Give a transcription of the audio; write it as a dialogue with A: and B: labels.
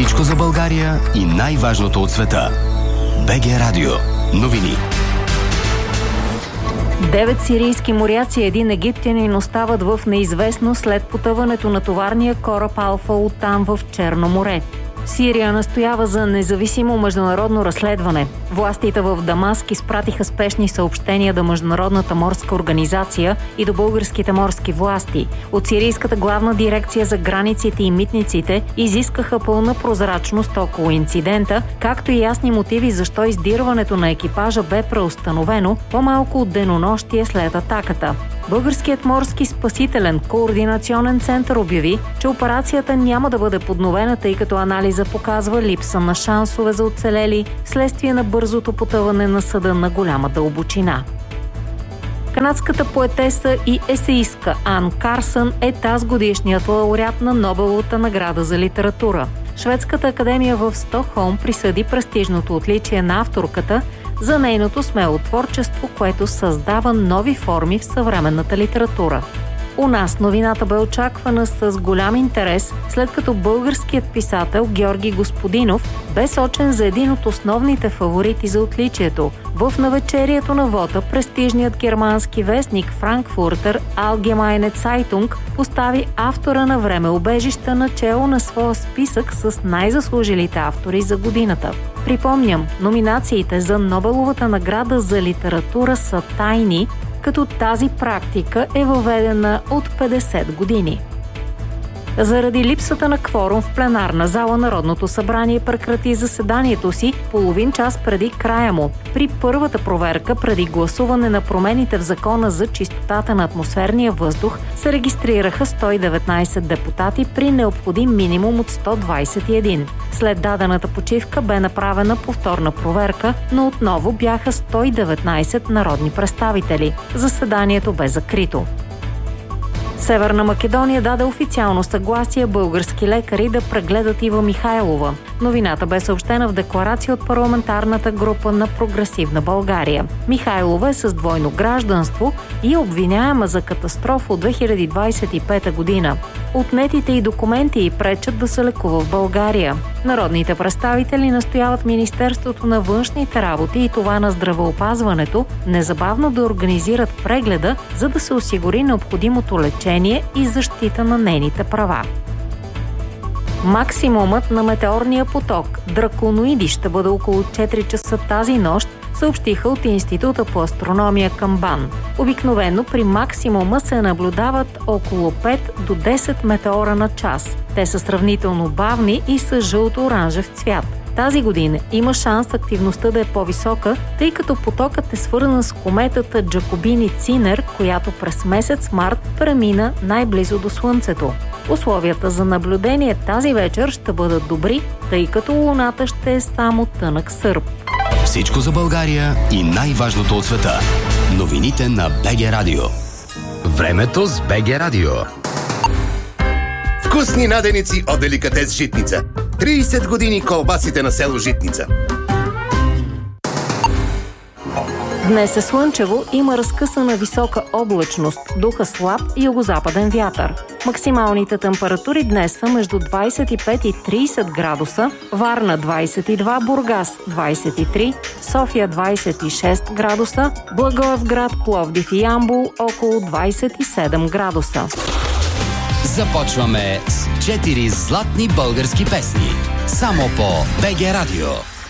A: Всичко за България и най-важното от света. БГ Радио. Новини.
B: 9 сирийски моряци и един египтянин остават в неизвестно след потъването на товарния кораб Алфа Утан в Черно море. Сирия настоява за независимо международно разследване. Властите в Дамаск изпратиха спешни съобщения до Международната морска организация и до българските морски власти. От сирийската главна дирекция за границите и митниците изискаха пълна прозрачност около инцидента, както и ясни мотиви защо издирването на екипажа бе преустановено по-малко от денонощие след атаката. Българският морски спасителен координационен център обяви, че операцията няма да бъде подновена, тъй като анализа показва липса на шансове за оцелели вследствие на бързото потъване на съда на голяма дълбочина. Канадската поетеса и есеистка Ан Карсън е тазгодишният лауреат на Нобеловата награда за литература. Шведската академия в Стокхолм присъди престижното отличие на авторката за нейното смело творчество, което създава нови форми в съвременната литература. У нас новината бе очаквана с голям интерес, след като българският писател Георги Господинов бе сочен за един от основните фаворити за отличието. В навечерието на вота престижният германски вестник Frankfurter Allgemeine Zeitung постави автора на Времеубежища начело на своя списък с най-заслужилите автори за годината. Припомням, номинациите за Нобеловата награда за литература са тайни, като тази практика е въведена от 50 години. Заради липсата на кворум в пленарна зала, Народното събрание прекрати заседанието си половин час преди края му. При първата проверка преди гласуване на промените в Закона за чистотата на атмосферния въздух се регистрираха 119 депутати при необходим минимум от 121. След дадената почивка бе направена повторна проверка, но отново бяха 119 народни представители. Заседанието бе закрито. Северна Македония даде официално съгласие български лекари да прегледат Ива Михайлова. Новината бе съобщена в декларация от парламентарната група на Прогресивна България. Михайлова е с двойно гражданство и е обвиняема за катастрофа от 2025 година. Отнетите й документи й пречат да се лекува в България. Народните представители настояват Министерството на външните работи и това на здравеопазването незабавно да организират прегледа, за да се осигури необходимото лечение и защита на нейните права. Максимумът на метеорния поток драконоиди ще бъде около 4 часа тази нощ, съобщиха от Института по астрономия към БАН. Обикновено при максимума се наблюдават около 5 до 10 метеора на час. Те са сравнително бавни и са жълто-оранжев цвят. Тази година има шанс активността да е по-висока, тъй като потокът е свързан с кометата Джакобини-Цинер, която през месец март премина най-близо до Слънцето. Условията за наблюдение тази вечер ще бъдат добри, тъй като луната ще е само тънък сърп.
A: Всичко за България и най-важното от света. Новините на БГ Радио. Времето с БГ Радио.
C: Вкусни наденици от Деликатес Житница. 30 години колбасите на село Житница.
B: Днес е слънчево, има разкъсана висока облачност, духа слаб югозападен вятър. Максималните температури днес са между 25 и 30 градуса, Варна 22, Бургас 23, София 26 градуса, Благоевград, Пловдив и Ямбол около 27 градуса.
A: Започваме с 4 златни български песни. Само по БГ Радио.